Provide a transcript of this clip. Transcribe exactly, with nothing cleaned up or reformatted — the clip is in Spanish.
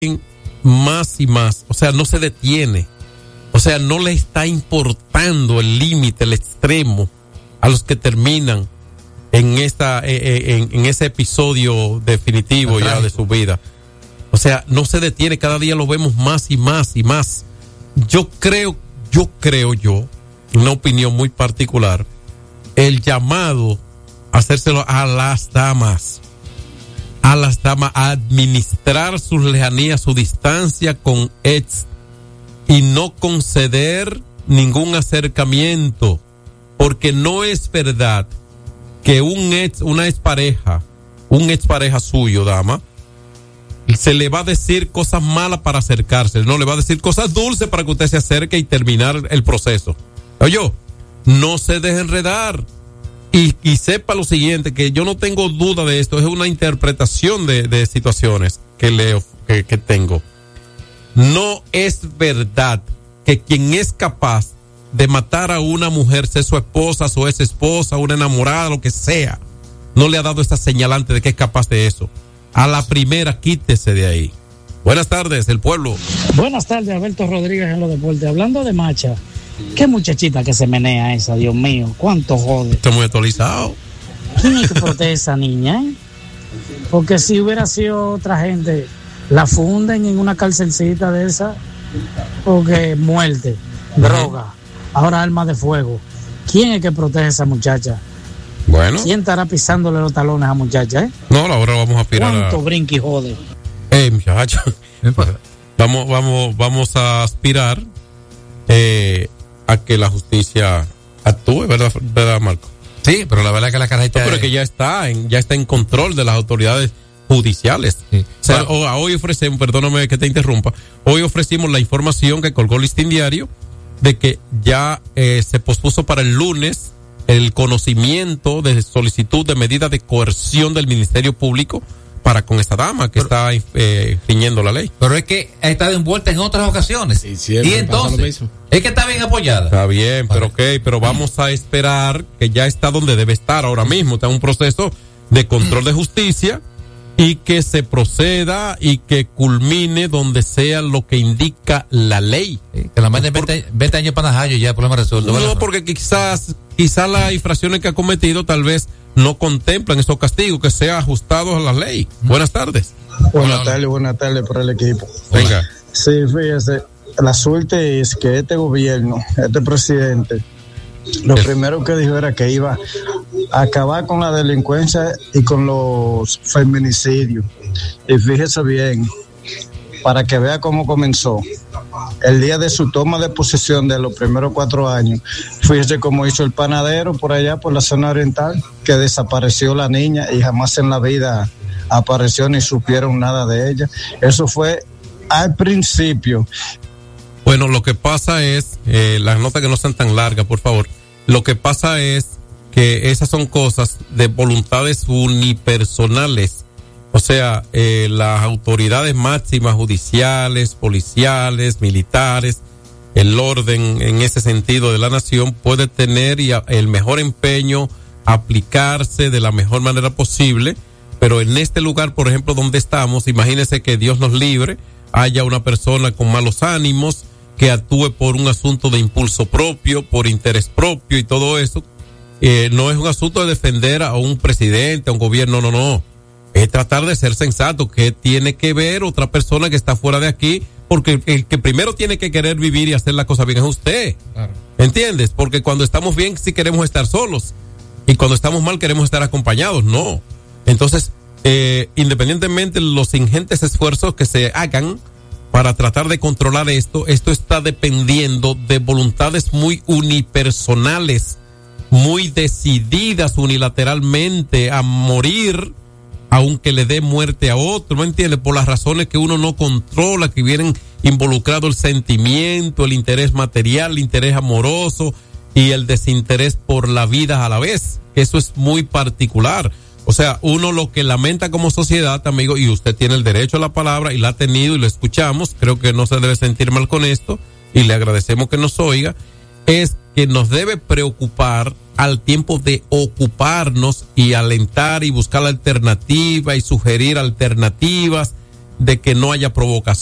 más y más, o sea, no se detiene, o sea, no le está importando el límite, el extremo a los que terminan en esta, en, en ese episodio definitivo ya de su vida. O sea, no se detiene, cada día lo vemos más y más y más. Yo creo, yo creo yo, una opinión muy particular, el llamado a hacérselo a las damas, a las damas, a administrar sus lejanías, su distancia con ex y no conceder ningún acercamiento, porque no es verdad que un ex, una expareja, un expareja suyo, dama, se le va a decir cosas malas para acercarse, no, le va a decir cosas dulces para que usted se acerque y terminar el proceso. Oye, no se deje enredar. Y, y sepa lo siguiente, que yo no tengo duda de esto, es una interpretación de, de situaciones que leo, que, que tengo. No es verdad que quien es capaz de matar a una mujer, sea su esposa, su ex esposa, una enamorada, lo que sea, no le ha dado esta señalante de que es capaz de eso. A la primera, quítese de ahí. Buenas tardes, el pueblo. Buenas tardes, Alberto Rodríguez en los deportes. Hablando de macha, qué muchachita que se menea esa, Dios mío, cuánto jode. Está muy actualizado. ¿Quién es que protege a esa niña, eh? Porque si hubiera sido otra gente, la funden en una cárcelcita de esa, porque muerte, uh-huh. droga, ahora armas de fuego. ¿Quién es que protege a esa muchacha? Bueno. ¿Quién estará pisándole los talones a esa muchacha, eh? No, ahora vamos a aspirar. ¿Cuánto a... brinque y jode? Eh, muchacho. vamos, vamos, vamos a aspirar eh, a que la justicia actúe, ¿verdad, verdad Marco? Sí, pero la verdad es que la carajita... No, pero es que ya está en, ya está en control de las autoridades judiciales. Sí. O sea, bueno, hoy ofrecemos, perdóname que te interrumpa, hoy ofrecimos la información que colgó Listín Diario de que ya eh, se pospuso para el lunes el conocimiento de solicitud de medida de coerción del Ministerio Público para con esta dama que pero, está eh, riñendo la ley. Pero es que ha estado envuelta en otras ocasiones. Sí, y entonces, es que está bien apoyada. Está bien, pero ok, pero vamos a esperar que ya está donde debe estar ahora mismo. Está en un proceso de control de justicia y que se proceda y que culmine donde sea lo que indica la ley. Sí, que la manden veinte años para Najayo y ya el problema resuelto. No, porque quizás, quizás las infracciones que ha cometido tal vez no contemplan esos castigos, que sean ajustados a la ley. Mm. Buenas tardes. Buenas tardes, buenas tardes para el equipo. Venga. Sí, fíjese, la suerte es que este gobierno, este presidente, lo es. primero que dijo era que iba a acabar con la delincuencia y con los feminicidios. Y fíjese bien, para que vea cómo comenzó. El día de su toma de posesión de los primeros cuatro años, fíjese cómo hizo el panadero por allá, por la zona oriental, que desapareció la niña y jamás en la vida apareció ni supieron nada de ella. Eso fue al principio. Bueno, lo que pasa es, eh, las notas que no sean tan largas, por favor, lo que pasa es que esas son cosas de voluntades unipersonales. O sea, eh, las autoridades máximas judiciales, policiales, militares, el orden en ese sentido de la nación puede tener y a, el mejor empeño, aplicarse de la mejor manera posible, pero en este lugar, por ejemplo, donde estamos, imagínese que Dios nos libre, haya una persona con malos ánimos que actúe por un asunto de impulso propio, por interés propio y todo eso. Eh, no es un asunto de defender a un presidente, a un gobierno, no, no. Es tratar de ser sensato, que tiene que ver otra persona que está fuera de aquí, porque el que primero tiene que querer vivir y hacer la cosa bien es usted. Claro. ¿Entiendes? Porque cuando estamos bien sí queremos estar solos y cuando estamos mal queremos estar acompañados, no. Entonces, eh, independientemente de los ingentes esfuerzos que se hagan para tratar de controlar esto, esto está dependiendo de voluntades muy unipersonales, muy decididas unilateralmente a morir, aunque le dé muerte a otro, ¿no entiende? Por las razones que uno no controla, que vienen involucrado el sentimiento, el interés material, el interés amoroso y el desinterés por la vida a la vez. Eso es muy particular. O sea, uno lo que lamenta como sociedad, amigo, y usted tiene el derecho a la palabra y la ha tenido y lo escuchamos, creo que no se debe sentir mal con esto y le agradecemos que nos oiga, es que nos debe preocupar al tiempo de ocuparnos y alentar y buscar la alternativa y sugerir alternativas de que no haya provocación.